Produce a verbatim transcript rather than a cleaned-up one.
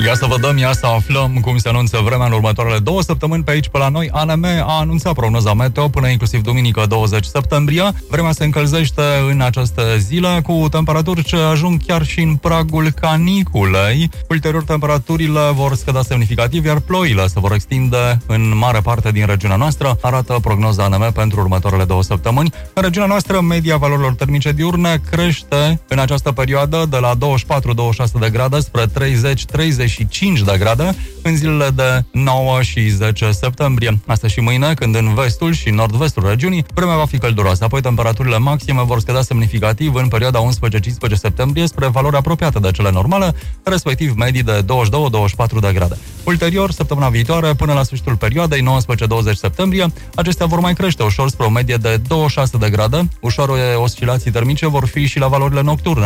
Ia să vedem, ia să aflăm cum se anunță vremea în următoarele două săptămâni pe aici, pe la noi. A N M a anunțat prognoza meteo până inclusiv duminică douăzeci septembrie. Vremea se încălzește în această zile cu temperaturi ce ajung chiar și în pragul caniculei. Ulterior, temperaturile vor scădea semnificativ, iar ploile se vor extinde în mare parte din regiunea noastră, arată prognoza A N M pentru următoarele două săptămâni. În regiunea noastră, media valorilor termice diurne crește în această perioadă de la douăzeci și patru douăzeci și șase de grade spre treizeci treizeci și cinci de grade în zilele de nouă și zece septembrie. Asta și mâine, când în vestul și nord-vestul regiunii vremea va fi călduroasă. Apoi temperaturile maxime vor scădea semnificativ în perioada unsprezece cincisprezece septembrie spre valori apropiate de cele normale, respectiv medii de douăzeci și doi douăzeci și patru de grade. Ulterior, săptămâna viitoare, până la sfârșitul perioadei nouăsprezece douăzeci septembrie, acestea vor mai crește ușor spre o medie de douăzeci și șase de grade. Ușoare oscilații termice vor fi și la valorile nocturne.